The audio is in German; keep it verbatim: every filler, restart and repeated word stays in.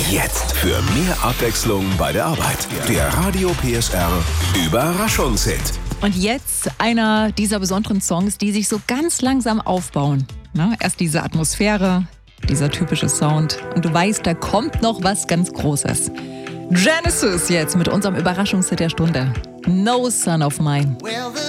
Jetzt für mehr Abwechslung bei der Arbeit. Der Radio P S R Überraschungshit. Und jetzt einer dieser besonderen Songs, die sich so ganz langsam aufbauen. Na, erst diese Atmosphäre, dieser typische Sound. Und du weißt, da kommt noch was ganz Großes. Genesis jetzt mit unserem Überraschungshit der Stunde. No Son of Mine.